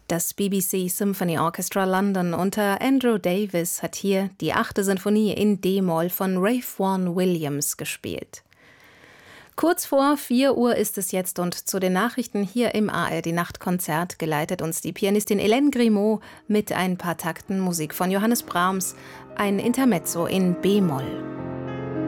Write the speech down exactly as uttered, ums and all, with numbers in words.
Das B B C Symphony Orchestra London unter Andrew Davis hat hier die achte Sinfonie in D-Moll von Ralph Vaughan Williams gespielt. Kurz vor vier Uhr ist es jetzt und zu den Nachrichten hier im A R D-Nachtkonzert geleitet uns die Pianistin Hélène Grimaud mit ein paar Takten Musik von Johannes Brahms, ein Intermezzo in B-Moll.